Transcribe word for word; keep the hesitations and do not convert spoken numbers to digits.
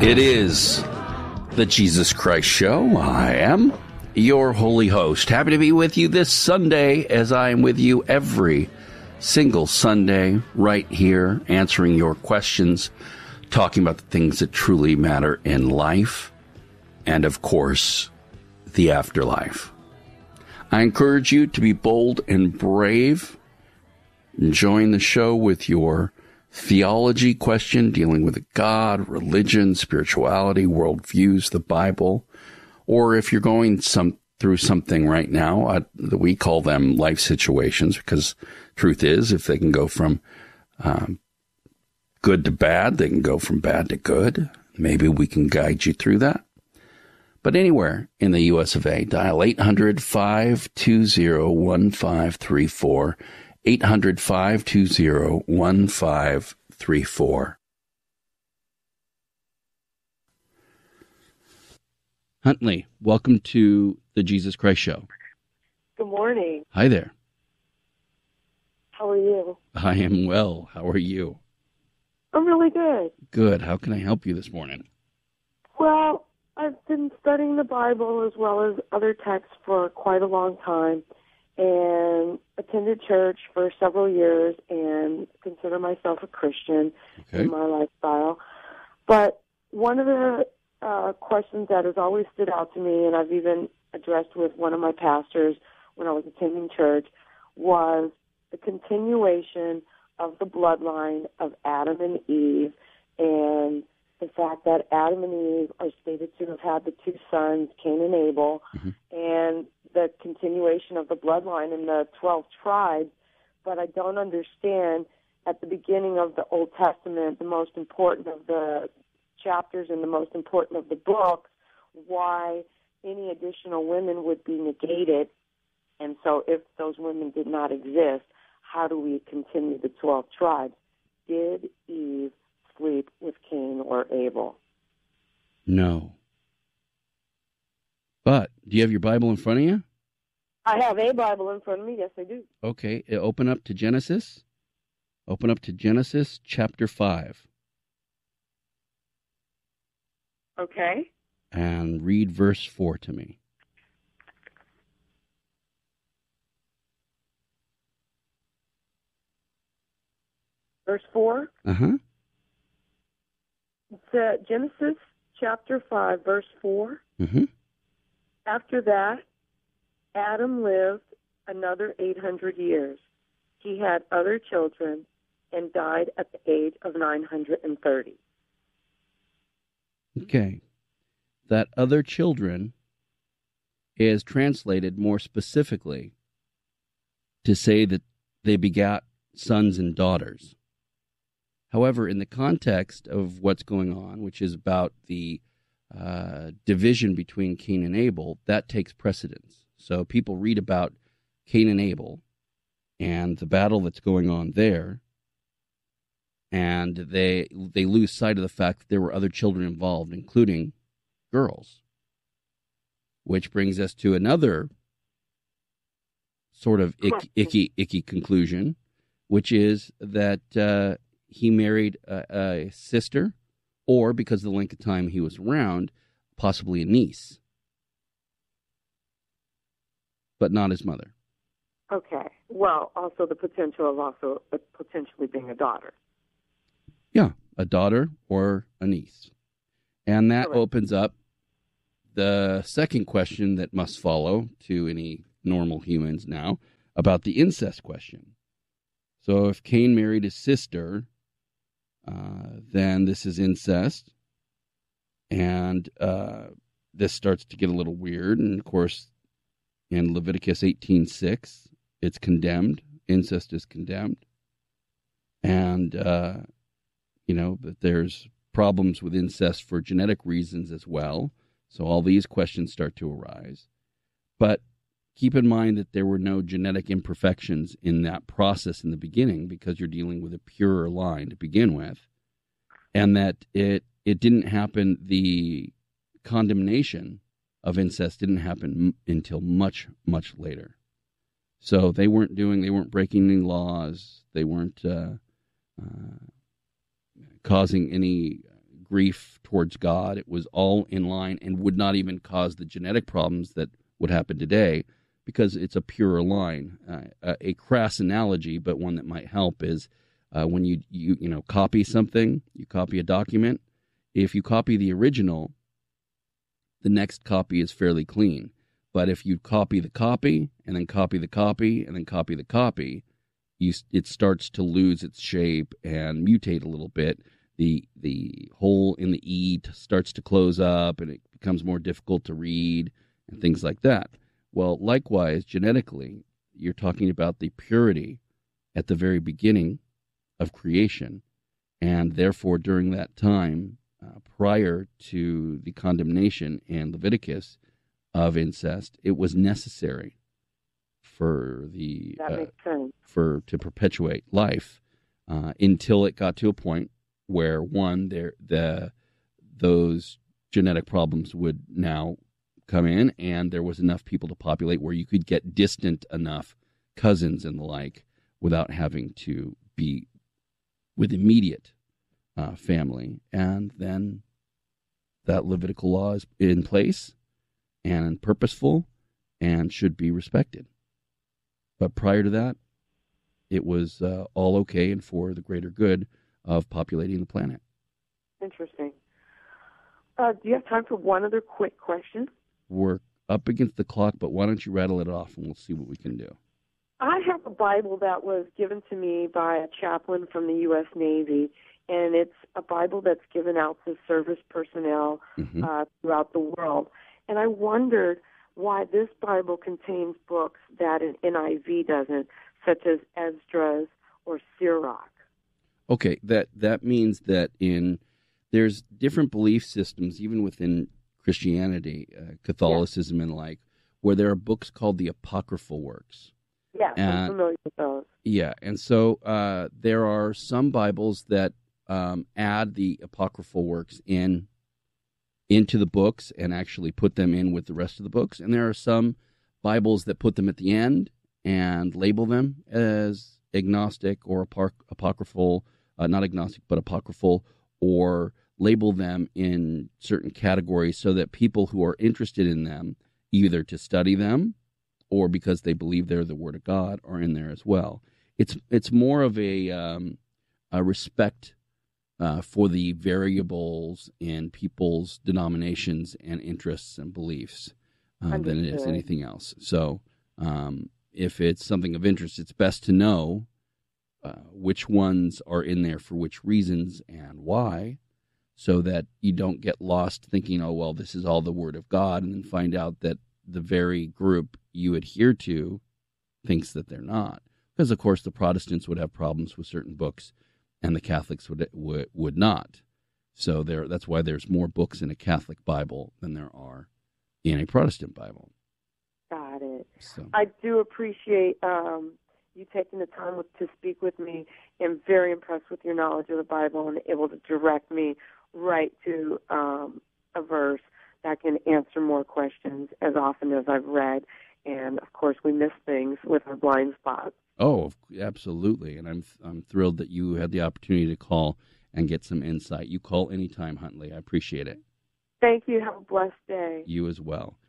It is the Jesus Christ Show. I am your holy host. Happy to be with you this Sunday, as I am with you every single Sunday, right here, answering your questions, talking about the things that truly matter in life, and of course, the afterlife. I encourage you to be bold and brave. Join the show with your theology question dealing with God, religion, spirituality, worldviews, the Bible, or if you're going some through something right now, uh, we call them life situations, because truth is, if they can go from um, good to bad, they can go from bad to good. Maybe we can guide you through that. But anywhere in the U S of A, dial eight hundred, five two zero, one five three four, eight hundred, five two zero, one five three four. Huntley, welcome to the Jesus Christ Show. Good morning. Hi there. How are you? I am well. How are you? I'm really good. Good. How can I help you this morning? Well, I've been studying the Bible as well as other texts for quite a long time, and attended church for several years and consider myself a Christian Okay. in my lifestyle. But one of the uh, questions that has always stood out to me, and I've even addressed with one of my pastors when I was attending church, was the continuation of the bloodline of Adam and Eve, and the fact that Adam and Eve are stated to have had the two sons, Cain and Abel, mm-hmm. and the continuation of the bloodline in the twelve tribes. But I don't understand, at the beginning of the Old Testament, the most important of the chapters and the most important of the books, why any additional women would be negated. And so if those women did not exist, how do we continue the twelve tribes? Did Eve sleep with Cain or Abel? No. But do you have your Bible in front of you? I have a Bible in front of me. Yes, I do. Okay. Open up to Genesis. Open up to Genesis chapter five. Okay. And read verse four to me. Verse four? Uh-huh. It's uh, Genesis chapter five, verse four. Mm-hmm. After that, Adam lived another eight hundred years. He had other children and died at the age of nine hundred thirty. Okay. That other children is translated more specifically to say that they begat sons and daughters. However, in the context of what's going on, which is about the uh, division between Cain and Abel, that takes precedence. So people read about Cain and Abel and the battle that's going on there, and they they lose sight of the fact that there were other children involved, including girls. Which brings us to another sort of icky, icky, icky conclusion, which is that uh, he married a, a sister, or because of the length of time he was around, possibly a niece, but not his mother. Okay. Well, also the potential of also uh, potentially being a daughter. Yeah, a daughter or a niece. And that Correct. Opens up the second question that must follow to any normal humans now about the incest question. So if Cain married his sister, uh, then this is incest. And uh, this starts to get a little weird. And, of course, in Leviticus eighteen six, it's condemned. Incest is condemned. And, uh, you know, that there's problems with incest for genetic reasons as well. So all these questions start to arise. But keep in mind that there were no genetic imperfections in that process in the beginning, because you're dealing with a purer line to begin with, and that it it didn't happen, the condemnation of incest didn't happen m- until much, much later. So they weren't doing, they weren't breaking any laws, they weren't uh, uh, causing any grief towards God. It was all in line and would not even cause the genetic problems that would happen today because it's a purer line. Uh, a, a crass analogy, but one that might help is uh, when you, you, you know, copy something, you copy a document. If you copy the original, the next copy is fairly clean. But if you copy the copy and then copy the copy and then copy the copy, you, it starts to lose its shape and mutate a little bit. The the hole in the E starts to close up and it becomes more difficult to read and things like that. Well, likewise, genetically, you're talking about the purity at the very beginning of creation. And therefore, during that time, uh, prior to the condemnation in Leviticus of incest, it was necessary for the that makes uh, sense. for to perpetuate life uh, until it got to a point where one there the those genetic problems would now come in, and there was enough people to populate where you could get distant enough cousins and the like without having to be with immediate uh, family, and then that Levitical law is in place and purposeful and should be respected. But prior to that, it was uh, all okay and for the greater good of populating the planet. Interesting. Uh, do you have time for one other quick question? We're up against the clock, but why don't you rattle it off and we'll see what we can do. I have a Bible that was given to me by a chaplain from the U S Navy, and it's a Bible that's given out to service personnel mm-hmm. uh, throughout the world. And I wondered why this Bible contains books that an N I V doesn't, such as Esdras or Sirach. Okay, that that means that in there's different belief systems, even within Christianity, uh, Catholicism, yeah. and like, where there are books called the apocryphal works. Yeah, and, I'm familiar with those. Yeah, and so uh, there are some Bibles that um, add the apocryphal works in into the books and actually put them in with the rest of the books, and there are some Bibles that put them at the end and label them as agnostic or apoc- apocryphal, uh, not agnostic, but apocryphal, or label them in certain categories so that people who are interested in them, either to study them or because they believe they're the Word of God, are in there as well. It's it's more of a, um, a respect uh, for the variables in people's denominations and interests and beliefs uh, than it is anything else. So um, if it's something of interest, it's best to know uh, which ones are in there for which reasons and why, so that you don't get lost thinking, oh, well, this is all the Word of God, and then find out that the very group you adhere to thinks that they're not. Because, of course, the Protestants would have problems with certain books, and the Catholics would would, would not. So there, that's why there's more books in a Catholic Bible than there are in a Protestant Bible. Got it. So. I do appreciate um, you taking the time with, to speak with me. I'm very impressed with your knowledge of the Bible and able to direct me right to um, a verse that can answer more questions as often as I've read. And, of course, we miss things with our blind spots. Oh, absolutely. And I'm I'm thrilled that you had the opportunity to call and get some insight. You call anytime, Huntley. I appreciate it. Thank you. Have a blessed day. You as well.